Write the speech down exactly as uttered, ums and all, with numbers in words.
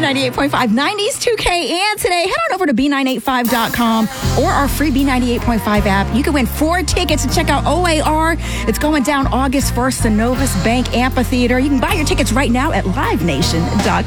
ninety-eight point five nineties two K. And today, head on over to B nine eighty-five dot com or our free B ninety-eight point five app. You can win four tickets to check out O A R. It's going down August first, the Novus Bank Amphitheater. You can buy your tickets right now at live nation dot com.